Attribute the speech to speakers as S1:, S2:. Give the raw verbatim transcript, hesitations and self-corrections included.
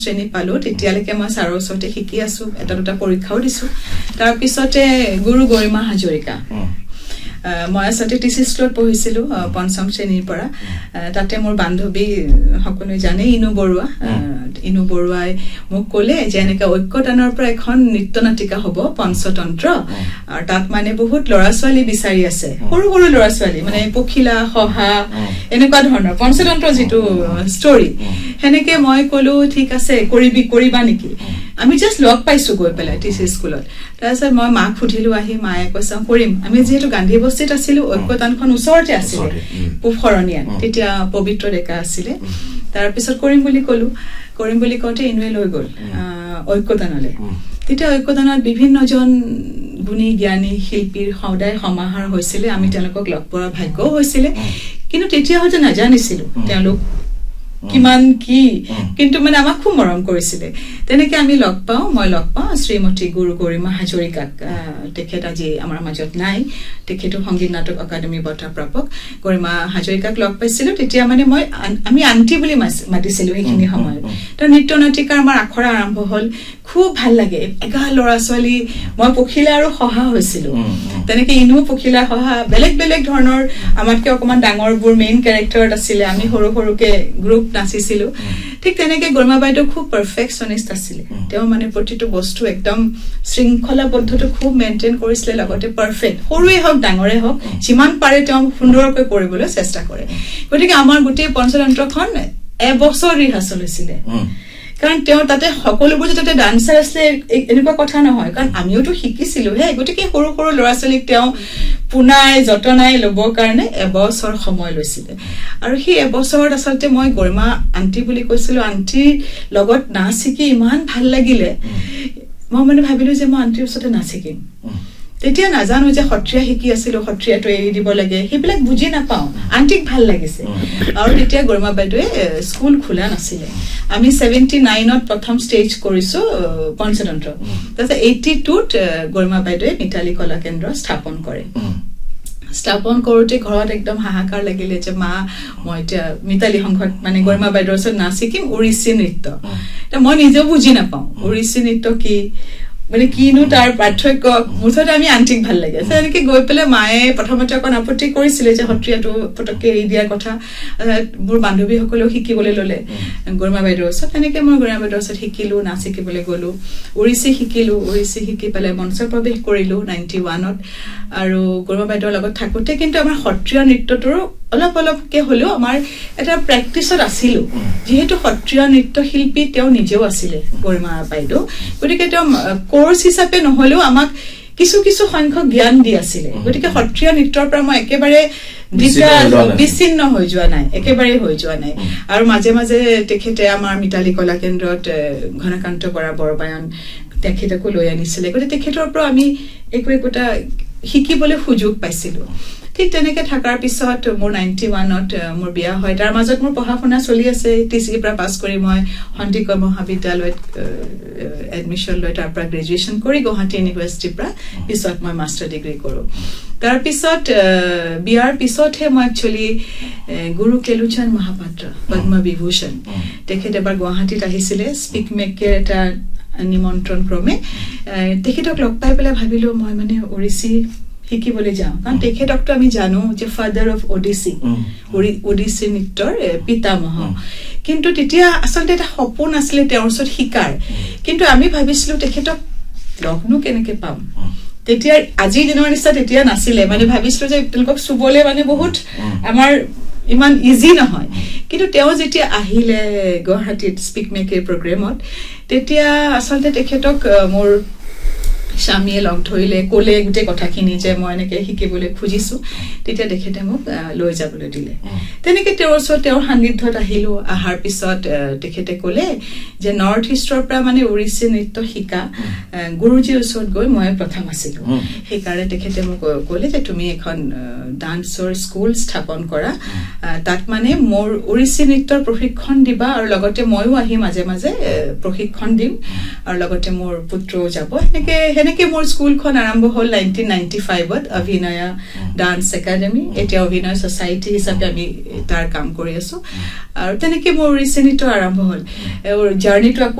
S1: শ্ৰেণী পালো তেতিয়ালৈকে মই ছাৰৰ ওচৰতে শিকি আছো এটা দুটা পৰীক্ষাও দিছো তাৰ পিছতে গুৰু গৰিমা হাজৰিকা মই আসতে টিসি স্কুলত পঢ়িছিলো পঞ্চম শ্ৰেণীৰ পৰা তাতে মোৰ বান্ধৱী সকলোৱে জানে ইনু বৰুৱা ইনু বৰুৱাই মোক ক'লে যে এনেকা ঐক্যদানৰ পৰা এখন নৃত্য নাটিকা হ'ব পঞ্চতন্ত্ৰ আৰু তাত মানে বহুত ল'ৰা ছোৱালী বিচাৰি আছে সৰু সৰু ল'ৰা ছোৱালী মানে পখিলা হহা এনেকুৱা ধৰণৰ পঞ্চতন্ত্ৰ যেটো ষ্টৰী হেনেকে মই ক'লো ঠিক আছে কৰিবি কৰিবা নেকি আমি জাস্ট লগ পাইছো গৈ পেলাই টিসি স্কুলত তাৰছত মই মাক খুধিলো আহি মায়ে কৈছে কৰিম আমি যেহেতু গান্ধী বস্তিত আছিলো ঐক্যদানখন ওচৰতে আছিল পুফৰণিয়া তেতিয়া পবিত্ৰ ডেকা আছিল তাৰ পিছত কৰিম বুলি ক'লো কৰিম বুলি কওঁতে ইনুৱে লৈ গ'ল ঐক্যদানলে তেতিয়া ঐক্যদানত বিভিন্ন জন গুণী জ্ঞানী শিল্পীৰ সদায় সমাহাৰ হৈছিল আমি তেওঁলোকক লগ পোৱাৰ ভাগ্য হৈছিল কিন্তু তেতিয়া হয়তো নাজানিছিলো তেওঁলোক কিমান কি কিন্তু মানে আমাক খুব মৰম কৰিছিল তেনেকে আমি লগ পাও মই লগ পাও শ্ৰীমতী গুৰু গৰিমা হাজৰিকাক তেখেত আজি আমাৰ মাজত নাই তেখেত সংগীত নাটক একাডেমি বঁটা প্ৰাপক গৰিমা হাজৰিকাক লগ পাইছিলো তেতিয়া মানে মই আমি আন্টি বুলি মাতিছিলো সেইখিনি সময় তো নৃত্য নাটিকাৰ আমাৰ আখৰা আৰম্ভ হল খুব ভাল লাগে এগা ল'ৰা ছোৱালী মই পখিলা আৰু হহা হৈছিলো তেনেকে ইনু পখিলা হহা বেলেগ বেলেগ ধৰণৰ আমাতকে অকমান ডাঙৰবোৰ মেইন ক্যাৰেক্টাৰত আছিল আমি সৰু সৰুকে গ্ৰুপ নাচিছিলো ঠিক তেনেকে গৰিমা বাইদেউ খুব পারফেকশনিষ্ট আছিল তেওঁ মানে প্ৰতিটো বস্তু একদম শৃংখলাবদ্ধটো খুব মেইনটেইন কৰিছিল লগতে পারফেক্ট সৰুৱে হওক ডাঙৰে হওক যিমান পাৰে তেওঁ সুন্দৰকৈ কৰিবলৈ চেষ্টা কৰে গতিকে আমাৰ গোটেই পঞ্চতন্ত্ৰখন এবছৰ ৰিহাৰ্সল হৈছিল কাৰণ তেওঁ তাতে সকলোবোৰ যে তাতে ডান্সাৰ আছে এনেকুৱা কথা নহয় কাৰণ আমিওটো শিকিছিলো হে গতিকে সৰু সৰু ল'ৰা ছোৱালীক তেওঁ পুনাই যতনাই লবৰ কাৰণে এবছৰ সময় লৈছিল আৰু সেই এবছৰত আসলতে মই গৰিমা আন্টি বুলি কৈছিলো আন্টি লগত নাচ শিকি ইমান ভাল লাগিলে মই মানে ভাবিলো যে মই আন্টিৰ ওচৰতে নাচ শিকিম তেতিয়া নাজানো যে সত্ৰীয়া শিকি আছিল সত্ৰীয়াটো এৰি দিব লাগে হেবিলাক বুজি নাপাও আন্টিক ভাল লাগিছে আৰু তেতিয়া গৰিমা বাইদেৱে স্কুল খোলা নাছিল আমি সেভেন্টি নাইনত প্ৰথম ষ্টেজ কৰিছো পঞ্চতন্ত্ৰ তাৰপিছত এইটি টুত গৰিমা বাইদেৱে মিতালী কলা কেন্দ্ৰ স্থাপন কৰে স্থাপন কৰোতে ঘৰত একদম হাহাকাৰ লাগিলে যে মা মই এতিয়া মিতালী সংঘত মানে গৰিমা বাইদেউৰ ওচৰত নাচ শিকিম ওড়িশী নৃত্য তা মই নিজে বুজি নাপাও ওড়িশী নৃত্য কি মানে কিনো তাৰ পাৰ্থক্য মুঠতে আমি আন্টিক ভাল লাগে তেনেকে গৈ পেলে মায়ে প্ৰথমতে অকন আপত্তি কৰিছিল যে সত্ৰীয়াটো পটকে এৰি দিয়াৰ কথা মোৰ বান্ধৱী সকলেও শিকিবলৈ ললে গৰিমা বাইদেউৰ ওচৰত তেনেকে মই গৰিমা বাইদেউৰ ওচৰত শিকিলো নাচ শিকিবলৈ গলো ওড়িশী শিকিলো ওড়িশী শিকি পেলে মঞ্চৰ প্ৰৱেশ কৰিলো নাইণ্টি ওৱানত আৰু গৰিমা বাইদেউৰ লগত থাকোতে কিন্তু আমাৰ সত্ৰীয়া নৃত্যটোৰ অলপ অলপকে হলো আমাৰ এটা প্ৰেক্টিছত আছিল যেহেতু সত্ৰীয়া নৃত্য শিল্পী তেওঁ নিজেও আছিল গৰিমা বাইদেউ গতিকে তেওঁ কোৰ্স হিচাপে নহলেও আমাক কিছু কিছু সংখ্যক জ্ঞান দি আছিল গতিকে সত্ৰীয়া নৃত্যৰ পৰা মই একেবাৰে বিচ্ছিন্ন হৈ যোৱা নাই একেবাৰে হৈ যোৱা নাই আৰু মাজে মাজে তেখেতে আমাৰ মিতালী কলা কেন্দ্ৰত ঘনকান্ত বৰা বৰবায়ন তেখেতকো লৈ আনিছিলে গতিকে তেখেতৰ পৰা আমি একো একোটা শিকিবলৈ সুযোগ পাইছিলো ঠিক তেনেকে থাকাৰ পিছত মোৰ নাইণ্টি ওৱানত মোৰ বিয়া হয় তাৰ মাজত মোৰ পঢ়া শুনা চলি আছে টিসি পৰা পাছ কৰি মই সন্দিকৈ মহাবিদ্যালয়ত এডমিশন লৈ তাৰ পৰা গ্ৰেজুৱেচন কৰি গুৱাহাটী ইউনিভাৰ্চিটিৰ পৰা পিছত মই মাষ্টাৰ ডিগ্ৰী কৰো তাৰ পিছত বিয়াৰ পিছতহে মই একচুয়ালি গুৰু কেলুচন মহাপাত্ৰ পদ্ম বিভূষণ তেখেত এবাৰ গুৱাহাটীত আহিছিলে স্পিক মেকৰ এটা নিমন্ত্ৰণ ক্ৰমে তেখেতক লগ পাই পেলাই ভাবিলো মই মানে ওড়িশী শিকিবলৈ যাওঁ কাৰণ তেখেতকটো আমি জানো যে ফাদাৰ অফ ওডিসি ওডিসি নৃত্যৰ পিতামহ কিন্তু তেতিয়া আসলতে এটা সপোন আছিল তেওঁৰ ওচৰত শিকাৰ কিন্তু আমি ভাবিছিলো তেখেতক লগনো কেনেকে পাম তেতিয়া আজি দিনৰ নিচিনা তেতিয়া নাছিলে মানে ভাবিছিলো যে তেওঁলোকক চুবলে মানে বহুত আমাৰ ইমান ইজি নহয় কিন্তু তেওঁ যেতিয়া আহিলে গুৱাহাটীত স্পিক মেকৰ প্ৰগ্ৰামত তেতিয়া আসলতে তেখেতক মোৰ স্বামীয়ে লগ ধৰিলে ক'লে গোটেই কথাখিনি যে মই এনেকে শিকিবলৈ খুজিছো তেতিয়া তেখেতে মোক লৈ যাবলৈ দিলে তেনেকে তেওঁৰ ওচৰত তেওঁৰ সান্নিধ্যত আহিলো আহাৰ পিছত তেখেতে ক'লে যে নৰ্থ ইষ্টৰ পৰা মানে ওড়িশী নৃত্য শিকা গুৰুজীৰ ওচৰত গৈ মই প্ৰথম আছিলো সেইকাৰণে তেখেতে মোক ক'লে যে তুমি এখন ডান্সৰ স্কুল স্থাপন কৰা তাত মানে মোৰ ওড়িশী নৃত্যৰ প্ৰশিক্ষণ দিবা আৰু লগতে ময়ো আহি মাজে মাজে প্ৰশিক্ষণ দিম আৰু লগতে মোৰ পুত্ৰও যাব এনেকে সেনেকে মোৰ স্কুলখন আৰম্ভ হ'ল নাইনটিন নাইনটি ফাইভত অভিনয়া ডান্স একাডেমি এতিয়া অভিনয় সোসাইটি হিচাপে আমি তাৰ কাম কৰি আছো আৰু তেনেকে মোৰ ৰিচেণ্টলি আৰম্ভ হ'ল জাৰ্নিটো